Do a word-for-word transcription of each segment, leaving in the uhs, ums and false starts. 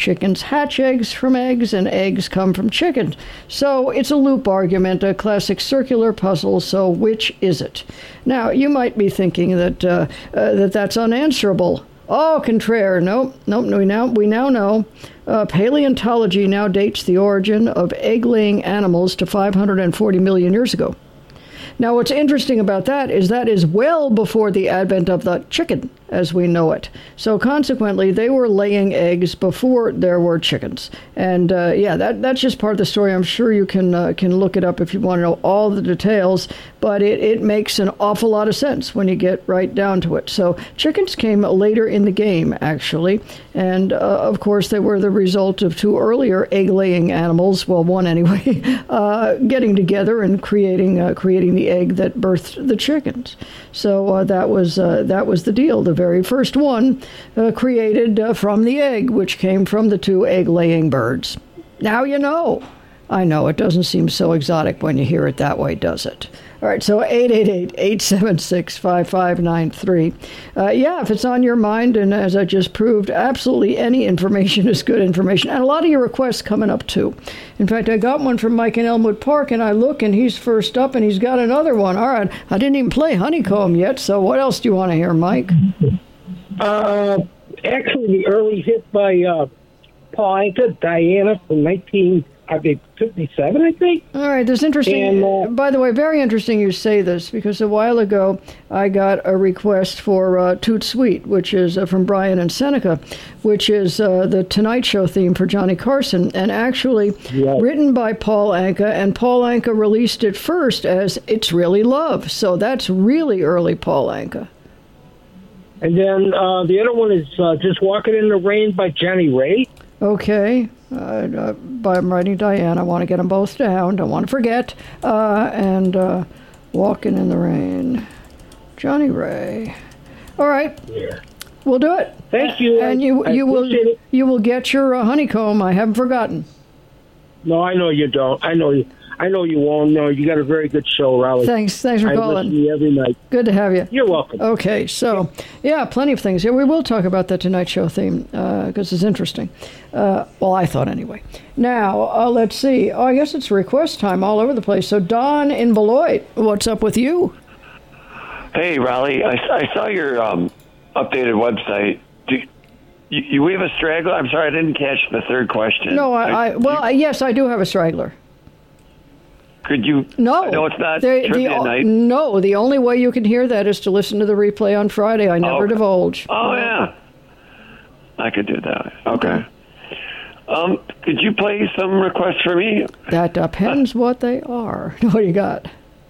chickens hatch eggs from eggs, and eggs come from chickens. So it's a loop argument, a classic circular puzzle. So which is it? Now, you might be thinking that uh, uh, that that's unanswerable. Au contraire, nope, nope, we now, we now know. Uh, paleontology now dates the origin of egg-laying animals to five hundred forty million years ago. Now, what's interesting about that is that is well before the advent of the chicken as we know it. So consequently, they were laying eggs before there were chickens. And uh, yeah, that that's just part of the story. I'm sure you can uh, can look it up if you want to know all the details, but it, it makes an awful lot of sense when you get right down to it. So chickens came later in the game, actually. And uh, of course, they were the result of two earlier egg-laying animals, well, one anyway, uh, getting together and creating uh, creating the egg that birthed the chickens. So uh, that was uh, that was the deal. The very first one uh, created uh, from the egg, which came from the two egg-laying birds. Now you know. I know, it doesn't seem so exotic when you hear it that way, does it? All right, so eight eight eight, eight seven six, five five nine three. Uh, yeah, if it's on your mind, and as I just proved, absolutely any information is good information. And a lot of your requests coming up, too. In fact, I got one from Mike in Elmwood Park, and I look, and he's first up, and he's got another one. All right, I didn't even play Honeycomb yet, so what else do you want to hear, Mike? Uh, actually, the early hit by uh, Paul Anka, Diana, from nineteen I think fifty-seven, I think. All right, this is interesting. And, uh, by the way, very interesting you say this, because a while ago I got a request for uh, Toot Sweet, which is uh, from Brian and Seneca, which is uh, the Tonight Show theme for Johnny Carson, and actually yeah. written by Paul Anka, and Paul Anka released it first as It's Really Love, so that's really early Paul Anka. And then uh, the other one is uh, Just Walking in the Rain by Johnny Ray. Okay. Uh, uh, by I'm writing Diane. I want to get them both down. Don't want to forget. Uh, and uh, Walking in the Rain. Johnny Ray. All right. Yeah. We'll do it. Thank you. And you, I you will it. you will get your uh, honeycomb. I haven't forgotten. No, I know you don't. I know you. I know you won't. No, you got a very good show, Raleigh. Thanks. Thanks for I calling. I listen to you every night. Good to have you. You're welcome. Okay, so, yeah, plenty of things here. We will talk about the Tonight Show theme, because uh, it's interesting. Uh, well, I thought anyway. Now, uh, let's see. Oh, I guess it's request time all over the place. So, Don in Beloit, what's up with you? Hey, Raleigh. I, I saw your um, updated website. Do you, you have a straggler? I'm sorry, I didn't catch the third question. No, I, I well, you, yes, I do have a straggler. Could you? No, no, it's not the, trivia the, night. No, the only way you can hear that is to listen to the replay on Friday. I never oh, divulge. Oh yeah, I could do that. Okay. okay. Um, could you play some requests for me? That depends uh, what they are. What do you got?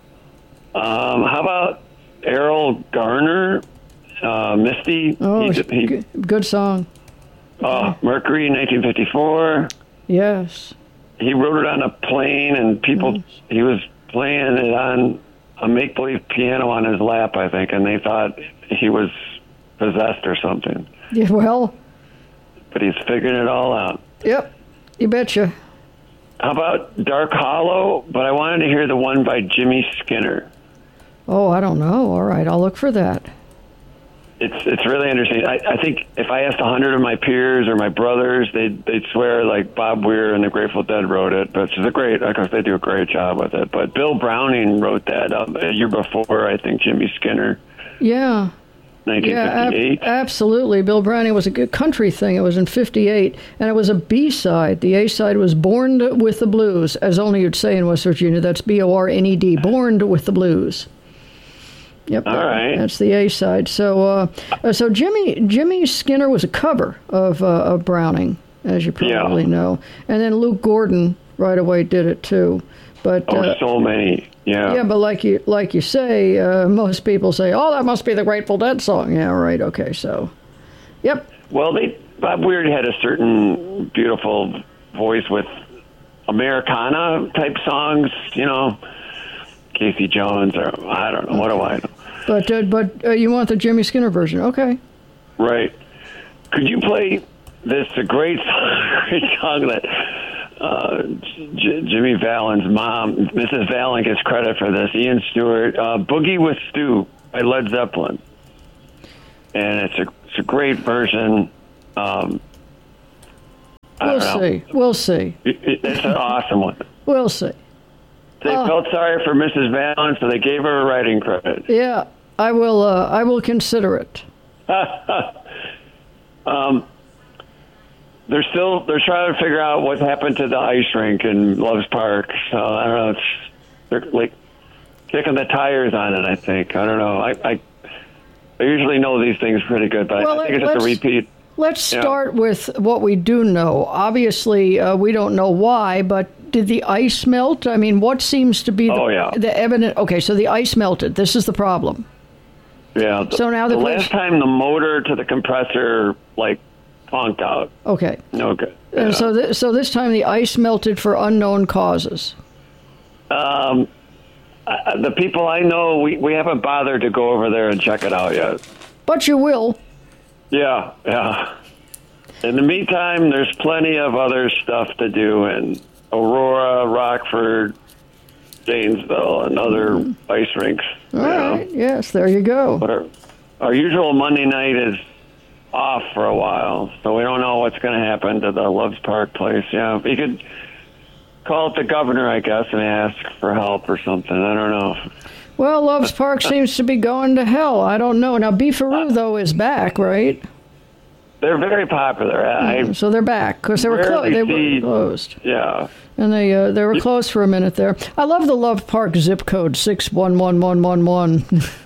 Um, how about Errol Garner, uh, Misty? Oh, he, he, good, good song. Uh, Mercury, nineteen fifty-four. Yes. He wrote it on a plane, and people, mm. he was playing it on a make-believe piano on his lap, I think, and they thought he was possessed or something. Yeah, well. But he's figuring it all out. Yep, you betcha. How about Dark Hollow? But I wanted to hear the one by Jimmy Skinner. Oh, I don't know. All right, I'll look for that. It's it's really interesting. I, I think if I asked a hundred of my peers or my brothers, they'd they'd swear like Bob Weir and the Grateful Dead wrote it. But it's a great, because they do a great job with it. But Bill Browning wrote that um, a year before, I think, Jimmy Skinner. Yeah. nineteen fifty-eight. Yeah, ab- absolutely. Bill Browning was a good country thing. It was in fifty-eight, and it was a B-side. The A-side was Born with the Blues, as only you'd say in West Virginia. That's B O R N E D, Born with the Blues. Yep, all that, right. That's the A side. So, uh, so Jimmy Jimmy Skinner was a cover of uh, of Browning, as you probably yeah. know, and then Luke Gordon right away did it too. But oh, uh, so many, yeah. Yeah, but like you like you say, uh, most people say, "Oh, that must be the Grateful Dead song." Yeah, right. Okay, so, yep. Well, they Bob Weir had a certain beautiful voice with Americana type songs, you know. Casey Jones, or I don't know, okay. What do I know? But uh, but uh, you want the Jimmy Skinner version, okay? Right. Could you play this a great song, great song that uh, J- Jimmy Fallon's mom, Missus Fallon, gets credit for this. Ian Stewart, uh, "Boogie with Stu" by Led Zeppelin, and it's a it's a great version. Um, I We'll don't know. see. We'll see. It- it- It's an awesome one. We'll see. They Oh. felt sorry for Missus Vallon, so they gave her a writing credit. Yeah, I will. Uh, I will consider it. um, they're still they're trying to figure out what happened to the ice rink in Loves Park. So I don't know. It's, they're like kicking the tires on it. I think. I don't know. I I, I usually know these things pretty good, but Well, I think it's just a let's- repeat. Let's Yeah. start with what we do know. Obviously, uh, we don't know why, but did the ice melt? I mean, what seems to be the, Oh, yeah. the evidence? Okay, so the ice melted. This is the problem. Yeah. The, So now the the last question- time the motor to the compressor like honked out. Okay. No good. And so, th- so this time the ice melted for unknown causes. Um, I, the people I know, we, we haven't bothered to go over there and check it out yet. But you will. Yeah, yeah. In the meantime, there's plenty of other stuff to do in Aurora, Rockford, Janesville, and other ice rinks. All you know. right. Yes, there you go. But our, our usual Monday night is off for a while, so we don't know what's going to happen to the Loves Park place. Yeah, you could call up the governor, I guess, and ask for help or something. I don't know. Well, Loves Park seems to be going to hell. I don't know. Now, Beefaroo, though, is back, right? They're very popular. I, So they're back because they were clo- Rarely they were see- closed, yeah. and they uh, they were closed for a minute there. I love the Love Park zip code six one one one one one.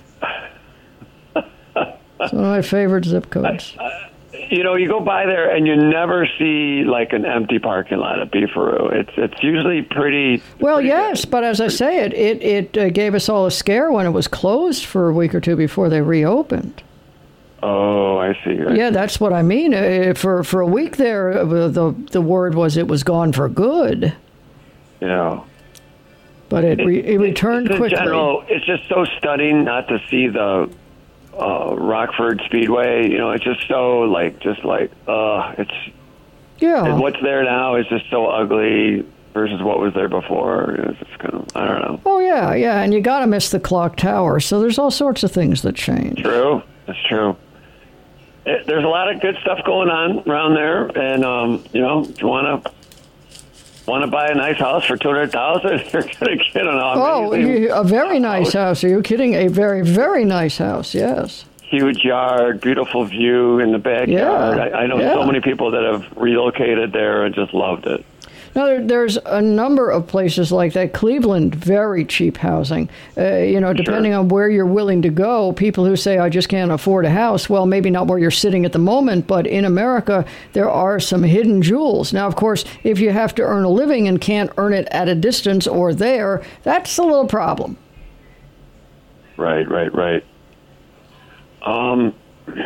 It's one of my favorite zip codes. You know, you go by there and you never see like an empty parking lot at Beefaroo. It's it's usually pretty. Well, pretty yes, good. but as I say, it it it uh, gave us all a scare when it was closed for a week or two before they reopened. Oh, I see. I Yeah, that's what I mean. Uh, for for a week there, uh, the the word was it was gone for good, Yeah. but it re, it returned it's in quickly. general, it's just so stunning not to see the uh, Rockford Speedway. You know, it's just so like, just like, uh, it's Yeah. and what's there now is just so ugly versus what was there before. It's just kind of, I don't know. Oh yeah, yeah, and you got to miss the clock tower. So there's all sorts of things that change. True. That's true. It, there's a lot of good stuff going on around there, and um, you know, if you want to want to buy a nice house for two hundred thousand, you're going to get an Oh, amazing, you, a very nice house. Are you kidding? A very very nice house. Yes. huge yard, beautiful view in the backyard. Yeah, I, I know yeah. so many people that have relocated there and just loved it. Now, there, there's a number of places like that. Cleveland, very cheap housing. Uh, you know, depending Sure. on where you're willing to go, people who say, I just can't afford a house, well, maybe not where you're sitting at the moment, but in America, there are some hidden jewels. Now, of course, if you have to earn a living and can't earn it at a distance or there, that's a little problem. Right, right, right. Um,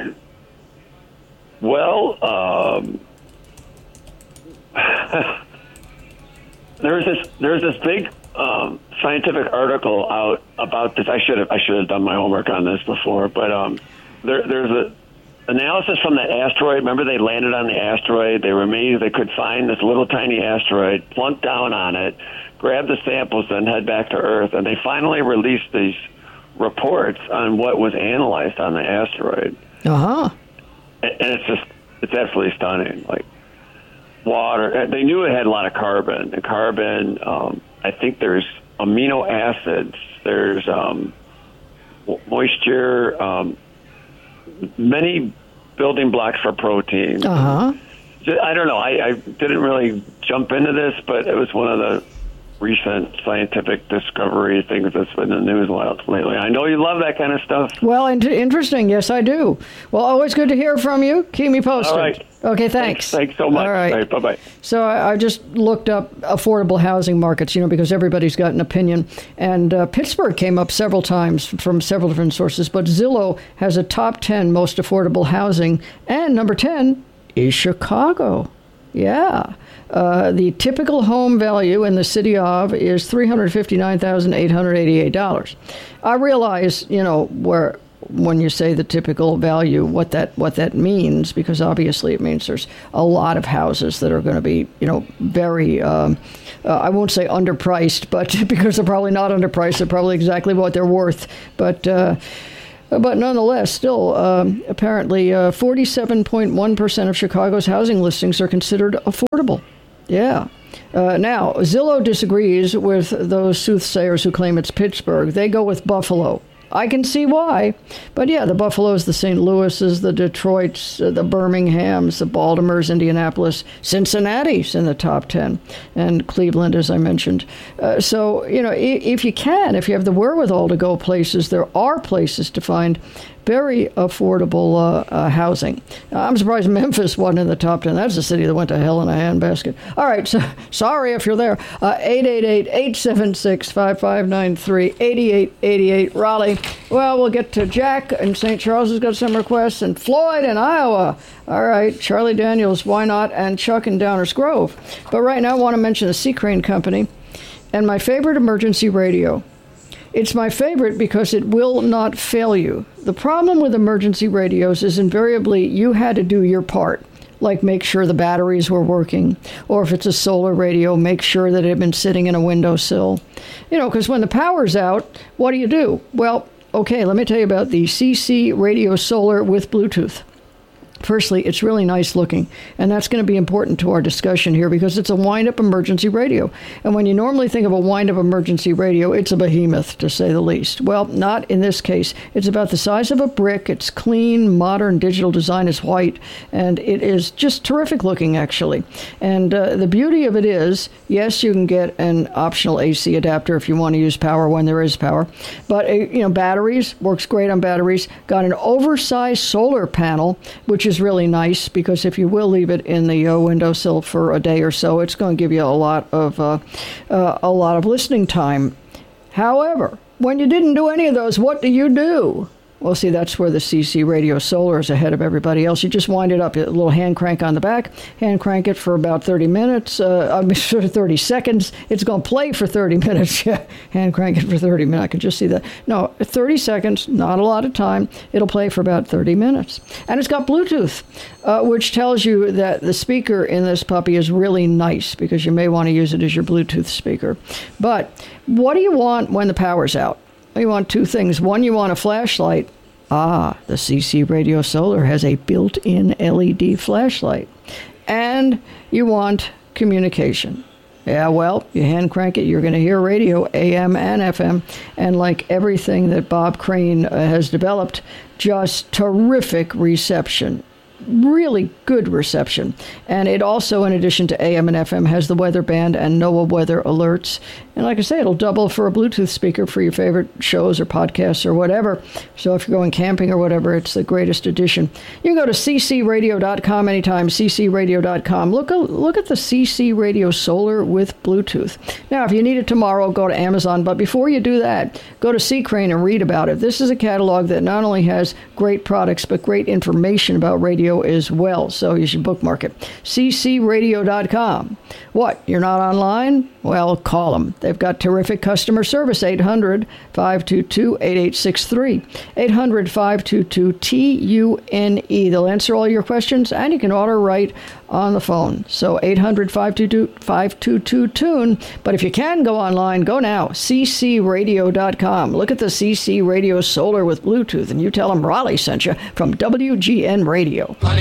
well, um, there's this there's this big um, scientific article out about this. I should have I should have done my homework on this before, but um, there, there's a analysis from that asteroid. Remember, they landed on the asteroid. They were amazed they could find this little tiny asteroid, plunk down on it, grab the samples, then head back to Earth. And they finally released these reports on what was analyzed on the asteroid. Uh huh. And and it's just, it's absolutely stunning. Like water, they knew it had a lot of carbon. And carbon, um, I think there's amino acids, there's um, moisture, um, many building blocks for protein. Uh huh. I don't know. I, I didn't really jump into this, but it was one of the recent scientific discovery things that's been in the news a lot lately. I know you love that kind of stuff. Well, in- interesting. Yes, I do. Well, always good to hear from you. Keep me posted. All right. Okay, thanks. Thanks, thanks so much. All right. All right, bye-bye. So I, I just looked up affordable housing markets, you know, because everybody's got an opinion. And uh, Pittsburgh came up several times from several different sources. But Zillow has a top ten most affordable housing. And number ten is Chicago. Yeah. Uh, the typical home value in the city of is three hundred fifty-nine thousand eight hundred eighty-eight dollars. I realize, you know, where when you say the typical value, what that what that means, because obviously it means there's a lot of houses that are going to be, you know, very, um, uh, I won't say underpriced, but because they're probably not underpriced, they're probably exactly what they're worth. But uh, Uh, But nonetheless, still, um, apparently, uh, forty-seven point one percent of Chicago's housing listings are considered affordable. Yeah. Uh, now, Zillow disagrees with those soothsayers who claim it's Pittsburgh. They go with Buffalo. I can see why. But yeah, the Buffaloes, the Saint Louises, the Detroits, uh, the Birminghams, the Baltimores, Indianapolis, Cincinnati's in the top ten, and Cleveland, as I mentioned. Uh, so, you know, if, if you can, if you have the wherewithal to go places, there are places to find very affordable uh, uh, housing. I'm surprised Memphis wasn't in the top ten. That's a city that went to hell in a handbasket. All right, so sorry if you're there. Uh, eight eight eight, eight seven six, five five nine three, eight eight eight eight, Raleigh. Well, we'll get to Jack in Saint Charles has got some requests, and Floyd in Iowa. All right, Charlie Daniels, why not, and Chuck in Downers Grove. But right now I want to mention the Sea Crane Company and my favorite emergency radio. It's my favorite because it will not fail you. The problem with emergency radios is invariably you had to do your part, like make sure the batteries were working, or if it's a solar radio, make sure that it had been sitting in a windowsill. You know, because when the power's out, what do you do? Well, okay, let me tell you about the C C Radio Solar with Bluetooth. Firstly, it's really nice looking, and that's going to be important to our discussion here because it's a wind-up emergency radio. And when you normally think of a wind-up emergency radio, it's a behemoth, to say the least. Well, not in this case. It's about the size of a brick. It's clean, modern, digital design is white, and it is just terrific looking, actually. And uh, the beauty of it is, yes, you can get an optional A C adapter if you want to use power when there is power. But, uh, you know, batteries, works great on batteries. Got an oversized solar panel, which is really nice because if you will leave it in the uh, windowsill for a day or so, it's going to give you a lot of uh, uh, a lot of listening time. However, when you didn't do any of those, what do you do? Well, see, that's where the C C Radio Solar is ahead of everybody else. You just wind it up, a little hand crank on the back, hand crank it for about thirty minutes, uh, I mean, sort of thirty seconds. It's going to play for thirty minutes. Yeah, hand crank it for thirty minutes. I can just see that. No, thirty seconds, not a lot of time. It'll play for about thirty minutes. And it's got Bluetooth, uh, which tells you that the speaker in this puppy is really nice because you may want to use it as your Bluetooth speaker. But what do you want when the power's out? You want two things. One, you want a flashlight. Ah, the C C Radio Solar has a built-in L E D flashlight. And you want communication. Yeah, well, you hand crank it, you're going to hear radio, A M and F M. And like everything that Bob Crane uh, has developed, just terrific reception. Really good reception. And it also, in addition to A M and F M, has the weather band and NOAA weather alerts. And like I say, it'll double for a Bluetooth speaker for your favorite shows or podcasts or whatever. So if you're going camping or whatever, it's the greatest addition. You can go to c c radio dot com anytime, c c radio dot com. Look, look at the C C Radio Solar with Bluetooth. Now, if you need it tomorrow, go to Amazon. But before you do that, go to Sea Crane and read about it. This is a catalog that not only has great products, but great information about radio as well. So you should bookmark it. c c radio dot com. What, you're not online? Well, call them. They've got terrific customer service. eight hundred, five two two, eight eight six three. eight hundred, five two two, T U N E. They'll answer all your questions, and you can order right on the phone. So eight hundred, five two two, five two two, tune. But if you can go online, go now. c c radio dot com. Look at the C C Radio Solar with Bluetooth, and you tell them Raleigh sent you from W G N Radio.